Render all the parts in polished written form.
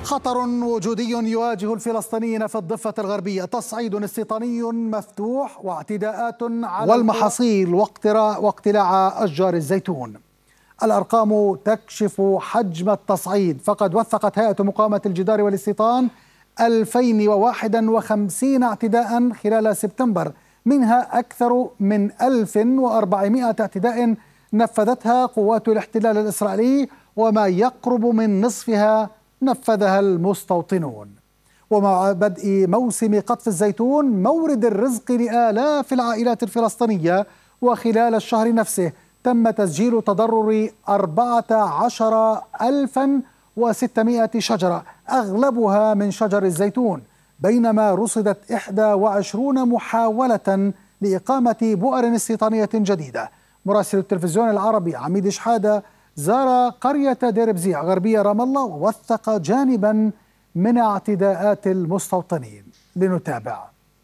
خطر وجودي يواجه الفلسطينيين في الضفة الغربية، تصعيد استيطاني مفتوح واعتداءات على والمحاصيل واقتلاع أشجار الزيتون. الأرقام تكشف حجم التصعيد، فقد وثقت هيئة مقاومة الجدار والاستيطان 2051 اعتداء خلال سبتمبر، منها أكثر من 1400 اعتداء نفذتها قوات الاحتلال الإسرائيلي، وما يقرب من نصفها نفذها المستوطنون. ومع بدء موسم قطف الزيتون مورد الرزق لآلاف العائلات الفلسطينية، وخلال الشهر نفسه تم تسجيل تضرر 14600 شجرة، أغلبها من شجر الزيتون، بينما رصدت 21 محاولة لإقامة بؤر استيطانية جديدة. مراسل التلفزيون العربي عميد شحادة زار قرية دير بزيع غربية رام الله ووثق جانبا من اعتداءات المستوطنين. لنتابع.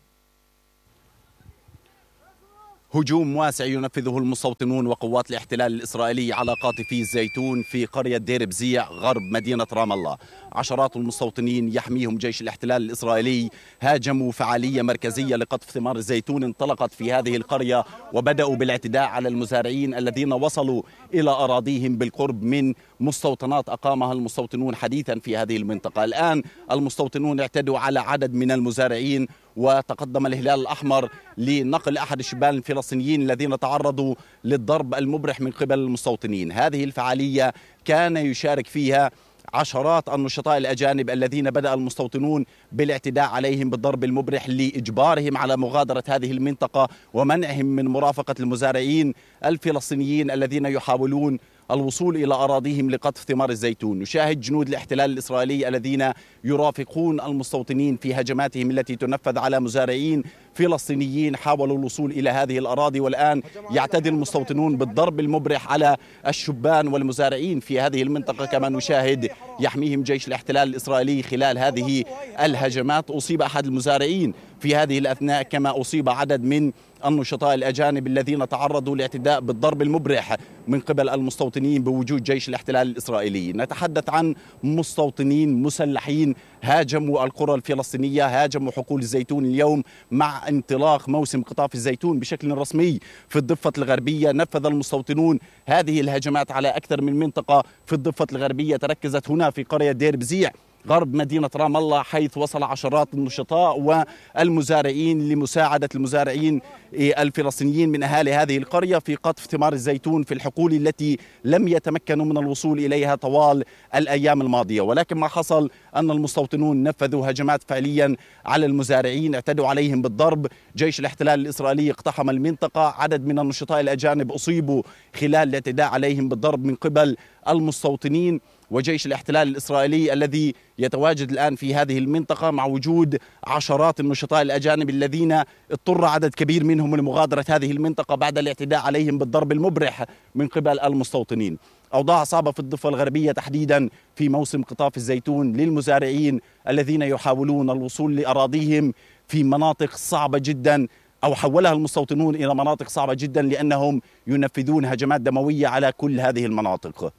هجوم واسع ينفذه المستوطنون وقوات الاحتلال الإسرائيلي على قاطفي الزيتون في قرية دير بزيع غرب مدينة رام الله. عشرات المستوطنين يحميهم جيش الاحتلال الإسرائيلي هاجموا فعالية مركزية لقطف ثمار الزيتون انطلقت في هذه القرية، وبدأوا بالاعتداء على المزارعين الذين وصلوا إلى أراضيهم بالقرب من مستوطنات أقامها المستوطنون حديثا في هذه المنطقة. الآن المستوطنون اعتدوا على عدد من المزارعين، وتقدم الهلال الأحمر لنقل أحد الشبان الفلسطينيين الذين تعرضوا للضرب المبرح من قبل المستوطنين. هذه الفعالية كان يشارك فيها عشرات النشطاء الأجانب الذين بدأ المستوطنون بالاعتداء عليهم بالضرب المبرح لإجبارهم على مغادرة هذه المنطقة ومنعهم من مرافقة المزارعين الفلسطينيين الذين يحاولون الوصول إلى أراضيهم لقطف ثمار الزيتون. نشاهد جنود الاحتلال الإسرائيلي الذين يرافقون المستوطنين في هجماتهم التي تنفذ على مزارعين فلسطينيين حاولوا الوصول إلى هذه الأراضي، والآن يعتدي المستوطنون بالضرب المبرح على الشبان والمزارعين في هذه المنطقة. كما نشاهد يحميهم جيش الاحتلال الإسرائيلي خلال هذه الهجمات. أصيب أحد المزارعين في هذه الأثناء، كما أصيب عدد من النشطاء الأجانب الذين تعرضوا لاعتداء بالضرب المبرح من قبل المستوطنين بوجود جيش الاحتلال الإسرائيلي. نتحدث عن مستوطنين مسلحين هاجموا القرى الفلسطينية، هاجموا حقول الزيتون. اليوم مع انطلاق موسم قطاف الزيتون بشكل رسمي في الضفة الغربية، نفذ المستوطنون هذه الهجمات على أكثر من منطقة في الضفة الغربية. تركزت هنا في قرية دير بزيع غرب مدينة رام الله، حيث وصل عشرات النشطاء والمزارعين لمساعدة المزارعين الفلسطينيين من أهالي هذه القرية في قطف ثمار الزيتون في الحقول التي لم يتمكنوا من الوصول إليها طوال الأيام الماضية. ولكن ما حصل أن المستوطنون نفذوا هجمات فعليا على المزارعين، اعتدوا عليهم بالضرب. جيش الاحتلال الإسرائيلي اقتحم المنطقة، عدد من النشطاء الأجانب أصيبوا خلال الاعتداء عليهم بالضرب من قبل المستوطنين. وجيش الاحتلال الإسرائيلي الذي يتواجد الآن في هذه المنطقة مع وجود عشرات النشطاء الأجانب الذين اضطر عدد كبير منهم لمغادرة هذه المنطقة بعد الاعتداء عليهم بالضرب المبرح من قبل المستوطنين. أوضاع صعبة في الضفة الغربية تحديدا في موسم قطاف الزيتون للمزارعين الذين يحاولون الوصول لأراضيهم في مناطق صعبة جدا، أو حولها المستوطنون إلى مناطق صعبة جدا لأنهم ينفذون هجمات دموية على كل هذه المناطق.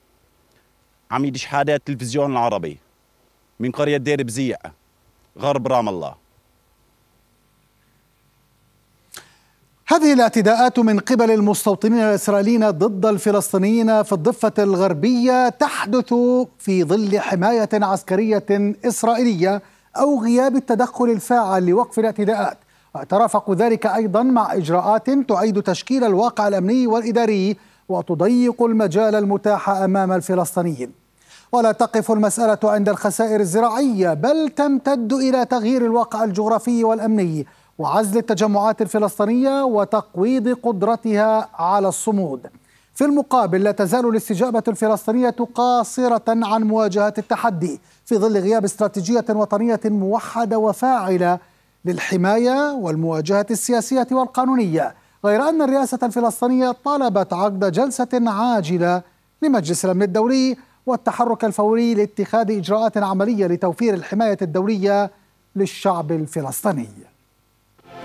عميد شحادة، التلفزيون العربي، من قرية دير بزيع غرب رام الله. هذه الاعتداءات من قبل المستوطنين الإسرائيليين ضد الفلسطينيين في الضفة الغربية تحدث في ظل حماية عسكرية إسرائيلية أو غياب التدخل الفاعل لوقف الاعتداءات. ويترافق ذلك أيضا مع إجراءات تعيد تشكيل الواقع الأمني والإداري وتضيق المجال المتاح أمام الفلسطينيين. ولا تقف المسألة عند الخسائر الزراعية، بل تمتد إلى تغيير الواقع الجغرافي والأمني وعزل التجمعات الفلسطينية وتقويض قدرتها على الصمود. في المقابل لا تزال الاستجابة الفلسطينية قاصرة عن مواجهة التحدي في ظل غياب استراتيجية وطنية موحدة وفاعلة للحماية والمواجهة السياسية والقانونية، غير أن الرئاسة الفلسطينية طلبت عقد جلسة عاجلة لمجلس الأمن الدولي والتحرك الفوري لاتخاذ إجراءات عملية لتوفير الحماية الدولية للشعب الفلسطيني.